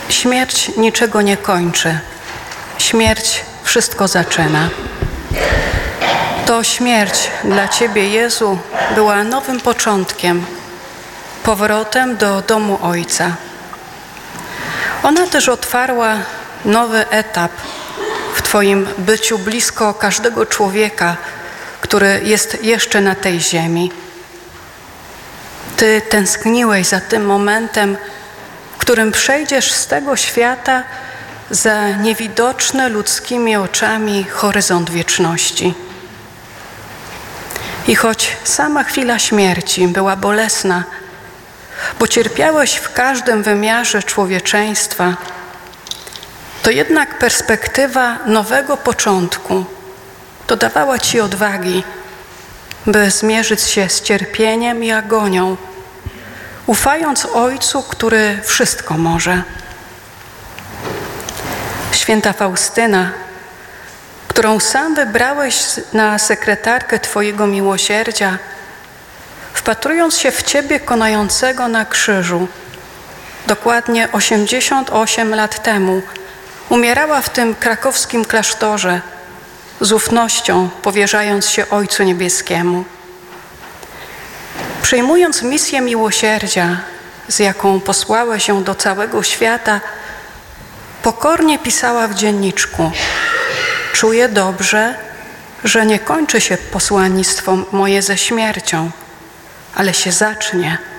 Śmierć niczego nie kończy. Śmierć wszystko zaczyna. To śmierć dla Ciebie, Jezu, była nowym początkiem, powrotem do domu Ojca. Ona też otwarła nowy etap w Twoim byciu blisko każdego człowieka, który jest jeszcze na tej ziemi. Ty tęskniłeś za tym momentem, w którym przejdziesz z tego świata za niewidoczny ludzkimi oczami horyzont wieczności. I choć sama chwila śmierci była bolesna, bo cierpiałeś w każdym wymiarze człowieczeństwa, to jednak perspektywa nowego początku dodawała Ci odwagi, by zmierzyć się z cierpieniem i agonią, ufając Ojcu, który wszystko może. Święta Faustyna, którą sam wybrałeś na sekretarkę Twojego miłosierdzia, wpatrując się w Ciebie konającego na krzyżu, dokładnie 88 lat temu, umierała w tym krakowskim klasztorze, z ufnością powierzając się Ojcu Niebieskiemu. Przyjmując misję miłosierdzia, z jaką posłałeś ją do całego świata, pokornie pisała w dzienniczku: czuję dobrze, że nie kończy się posłannictwo moje ze śmiercią, ale się zacznie.